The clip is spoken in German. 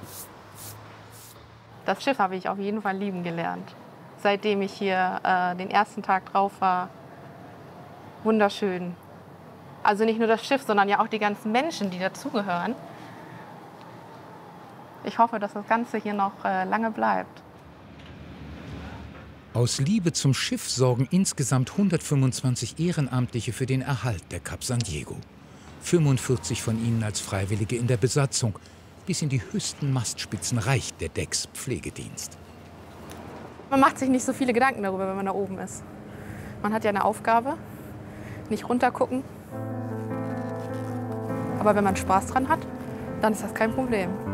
Das Schiff habe ich auf jeden Fall lieben gelernt. Seitdem ich hier den ersten Tag drauf war, wunderschön. Also nicht nur das Schiff, sondern ja auch die ganzen Menschen, die dazugehören. Ich hoffe, dass das Ganze hier noch lange bleibt. Aus Liebe zum Schiff sorgen insgesamt 125 Ehrenamtliche für den Erhalt der Cap San Diego. 45 von ihnen als Freiwillige in der Besatzung. Bis in die höchsten Mastspitzen reicht der Deckspflegedienst. Man macht sich nicht so viele Gedanken darüber, wenn man da oben ist. Man hat ja eine Aufgabe, nicht runtergucken. Aber wenn man Spaß dran hat, dann ist das kein Problem.